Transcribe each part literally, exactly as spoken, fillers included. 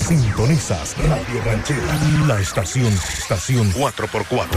Sintonizas Radio Ranchera, la estación, estación cuatro por cuatro.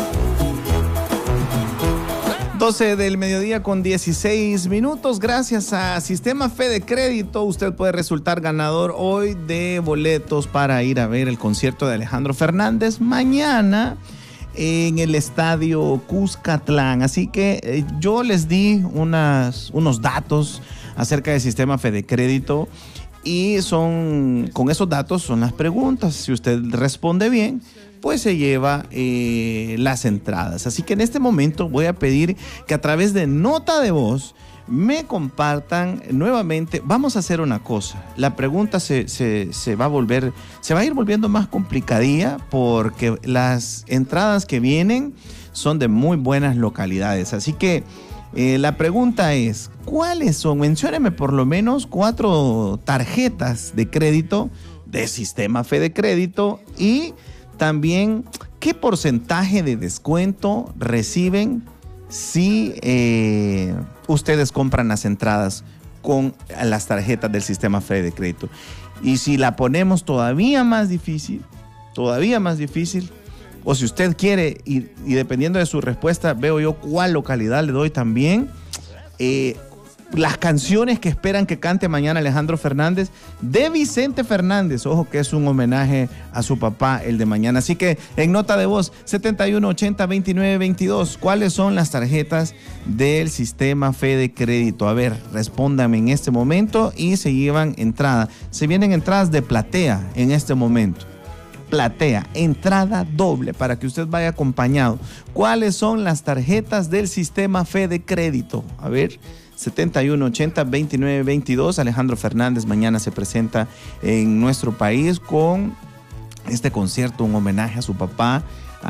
doce del mediodía con dieciséis minutos. Gracias a Sistema Fede Crédito, usted puede resultar ganador hoy de boletos para ir a ver el concierto de Alejandro Fernández mañana en el estadio Cuscatlán. Así que eh, yo les di unas, unos datos acerca del Sistema Fede Crédito y son, con esos datos son las preguntas. Si usted responde bien, pues se lleva eh, las entradas. Así que en este momento voy a pedir que a través de nota de voz me compartan nuevamente. Vamos a hacer una cosa. La pregunta se, se, se va a volver, se va a ir volviendo más complicadilla porque las entradas que vienen son de muy buenas localidades. Así que eh, la pregunta es, ¿cuáles son? Mencióneme por lo menos cuatro tarjetas de crédito de Sistema Fede Crédito y también, ¿qué porcentaje de descuento reciben si eh, ustedes compran las entradas con las tarjetas del Sistema Fede Crédito? Y si la ponemos todavía más difícil, todavía más difícil, o si usted quiere, y, y dependiendo de su respuesta, veo yo cuál localidad le doy también, eh, las canciones que esperan que cante mañana Alejandro Fernández de Vicente Fernández. Ojo que es un homenaje a su papá el de mañana. Así que en nota de voz setenta y uno ochenta veintinueve veintidós, ¿cuáles son las tarjetas del Sistema Fede Crédito? A ver, respóndame en este momento y se llevan entrada. Se vienen entradas de platea en este momento. Platea, entrada doble para que usted vaya acompañado. ¿Cuáles son las tarjetas del Sistema Fede Crédito? A ver, setenta y uno ochenta veintinueve veintidós. Alejandro Fernández mañana se presenta en nuestro país con este concierto, un homenaje a su papá.